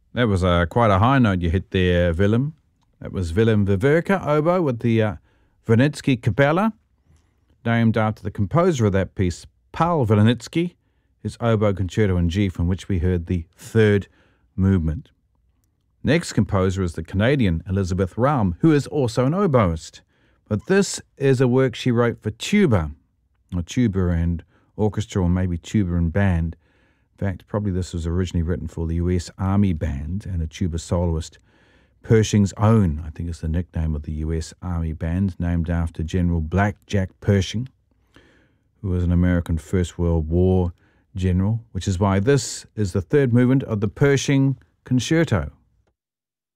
That was quite a high note you hit there, Willem. That was Willem Weverka, oboe, with the Winitzky Capella, named after the composer of that piece, Paul Winitzky, his oboe concerto in G, from which we heard the third movement. Next composer is the Canadian Elizabeth Raum, who is also an oboist. But this is a work she wrote for tuba, or tuba and orchestra, or maybe tuba and band. In fact, probably this was originally written for the US Army Band and a tuba soloist. Pershing's Own, I think is the nickname of the US Army Band, named after General Black Jack Pershing, who was an American First World War general, which is why this is the third movement of the Pershing Concerto.